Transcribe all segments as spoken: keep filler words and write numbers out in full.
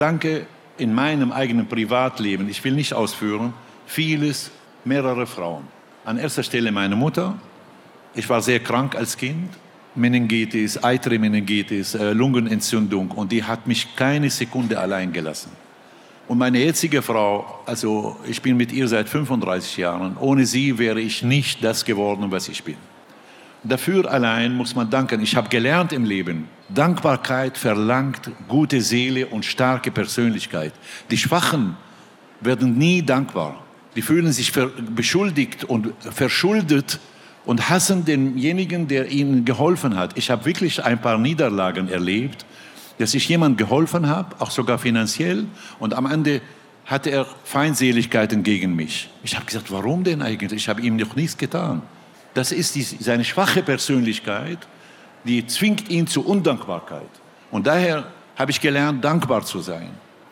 Danke in meinem eigenen Privatleben, ich will nicht ausführen, vieles, mehrere Frauen. An erster Stelle meine Mutter. Ich war sehr krank als Kind. Meningitis, eitre Meningitis, äh, Lungenentzündung. Und die hat mich keine Sekunde allein gelassen. Und meine jetzige Frau, also ich bin mit ihr seit fünfunddreißig Jahren. Ohne sie wäre ich nicht das geworden, was ich bin. Dafür allein muss man danken. Ich habe gelernt im Leben, Dankbarkeit verlangt gute Seele und starke Persönlichkeit. Die Schwachen werden nie dankbar. Die fühlen sich beschuldigt und verschuldet und hassen denjenigen, der ihnen geholfen hat. Ich habe wirklich ein paar Niederlagen erlebt, dass ich jemandem geholfen habe, auch sogar finanziell, und am Ende hatte er Feindseligkeiten gegen mich. Ich habe gesagt, warum denn eigentlich? Ich habe ihm noch nichts getan. Das ist die, seine schwache Persönlichkeit, die zwingt ihn zur Undankbarkeit. Und daher habe ich gelernt, dankbar zu sein.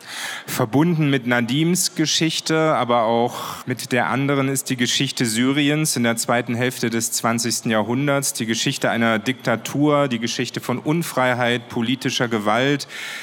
Verbunden mit Nadims Geschichte, aber auch mit der anderen ist die Geschichte Syriens in der zweiten Hälfte des zwanzigsten Jahrhunderts. Die Geschichte einer Diktatur, die Geschichte von Unfreiheit, politischer Gewalt.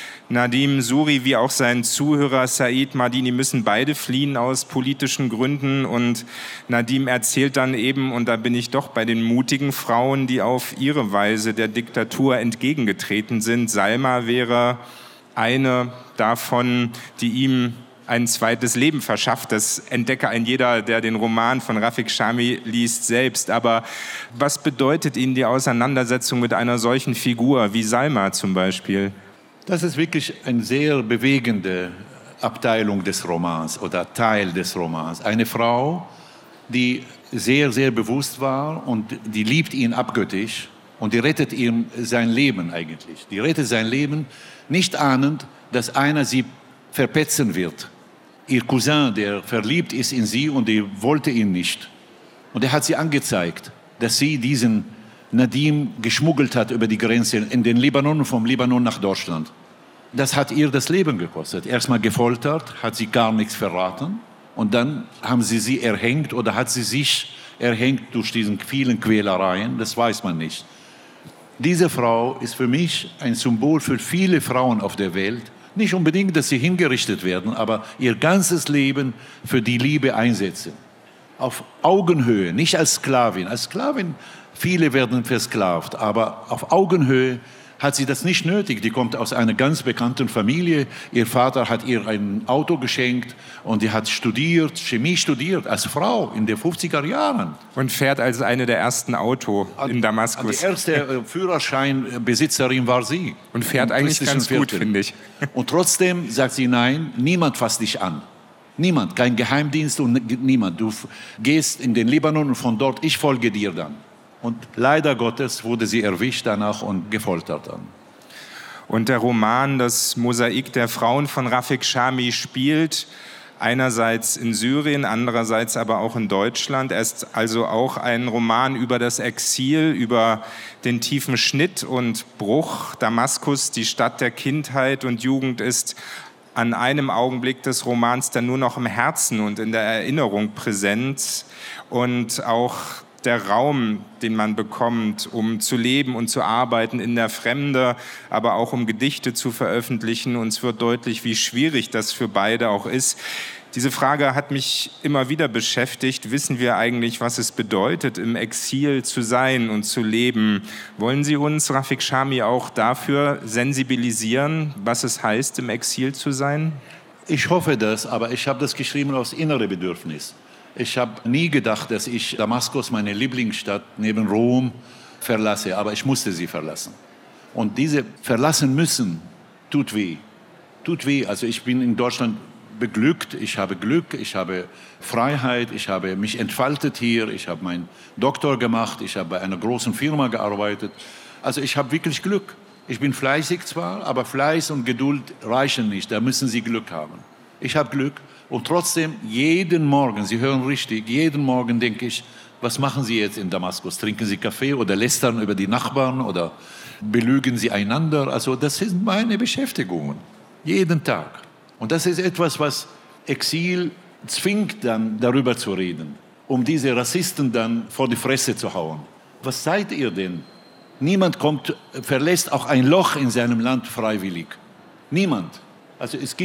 Nadim Suri wie auch sein Zuhörer Said Madini müssen beide fliehen aus politischen Gründen. Und Nadim erzählt dann eben, und da bin ich doch bei den mutigen Frauen, die auf ihre Weise der Diktatur entgegengetreten sind. Salma wäre eine davon, die ihm ein zweites Leben verschafft. Das entdecke ein jeder, der den Roman von Rafik Chami liest, selbst. Aber was bedeutet Ihnen die Auseinandersetzung mit einer solchen Figur wie Salma zum Beispiel? Das ist wirklich eine sehr bewegende Abteilung des Romans oder Teil des Romans. Eine Frau, die sehr, sehr bewusst war und die liebt ihn abgöttisch und die rettet ihm sein Leben eigentlich. Die rettet sein Leben, nicht ahnend, dass einer sie verpetzen wird. Ihr Cousin, der verliebt ist in sie und die wollte ihn nicht. Und er hat sie angezeigt, dass sie diesen Nadim geschmuggelt hat über die Grenze in den Libanon, vom Libanon nach Deutschland. Das hat ihr das Leben gekostet. Erstmal gefoltert, hat sie gar nichts verraten. Und dann haben sie sie erhängt oder hat sie sich erhängt durch diese vielen Quälereien. Das weiß man nicht. Diese Frau ist für mich ein Symbol für viele Frauen auf der Welt. Nicht unbedingt, dass sie hingerichtet werden, aber ihr ganzes Leben für die Liebe einsetzen. Auf Augenhöhe, nicht als Sklavin. Als Sklavin, viele werden versklavt, aber auf Augenhöhe hat sie das nicht nötig. Die kommt aus einer ganz bekannten Familie. Ihr Vater hat ihr ein Auto geschenkt und die hat studiert, Chemie studiert, als Frau in den fünfziger Jahren. Und fährt als eine der ersten Auto in Damaskus. Die erste Führerscheinbesitzerin war sie. Und fährt eigentlich ganz gut, finde ich. Und trotzdem sagt sie, nein, niemand fasst dich an. Niemand, kein Geheimdienst und niemand. Du gehst in den Libanon und von dort, ich folge dir dann. Und leider Gottes wurde sie erwischt danach und gefoltert dann. Und der Roman, das Mosaik der Frauen von Rafik Chami spielt einerseits in Syrien, andererseits aber auch in Deutschland. Er ist also auch ein Roman über das Exil, über den tiefen Schnitt und Bruch. Damaskus, die Stadt der Kindheit und Jugend, ist an einem Augenblick des Romans dann nur noch im Herzen und in der Erinnerung präsent. Und auch der Raum, den man bekommt, um zu leben und zu arbeiten in der Fremde, aber auch um Gedichte zu veröffentlichen. Uns wird deutlich, wie schwierig das für beide auch ist. Diese Frage hat mich immer wieder beschäftigt. Wissen wir eigentlich, was es bedeutet, im Exil zu sein und zu leben? Wollen Sie uns, Rafik Chami, auch dafür sensibilisieren, was es heißt, im Exil zu sein? Ich hoffe das, aber ich habe das geschrieben aus innerem Bedürfnis. Ich habe nie gedacht, dass ich Damaskus, meine Lieblingsstadt, neben Rom verlasse, aber ich musste sie verlassen. Und diese verlassen müssen, tut weh. Tut weh. Also ich bin in Deutschland beglückt, ich habe Glück, ich habe Freiheit, ich habe mich entfaltet hier, ich habe meinen Doktor gemacht, ich habe bei einer großen Firma gearbeitet. Also ich habe wirklich Glück. Ich bin fleißig zwar, aber Fleiß und Geduld reichen nicht, da müssen Sie Glück haben. Ich habe Glück. Und trotzdem, jeden Morgen, Sie hören richtig, jeden Morgen denke ich, was machen Sie jetzt in Damaskus? Trinken Sie Kaffee oder lästern über die Nachbarn oder belügen Sie einander? Also das sind meine Beschäftigungen, jeden Tag. Und das ist etwas, was Exil zwingt, dann darüber zu reden, um diese Rassisten dann vor die Fresse zu hauen. Was seid ihr denn? Niemand kommt, verlässt auch ein Loch in seinem Land freiwillig. Niemand. Also es